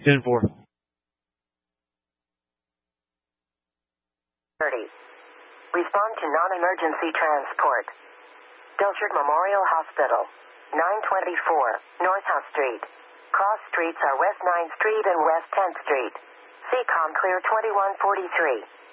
10-4. 30. Respond to non-emergency transport. Dilshard Memorial Hospital. 924 North House Street. Cross streets are West 9th Street and West 10th Street. CCOM clear 2143.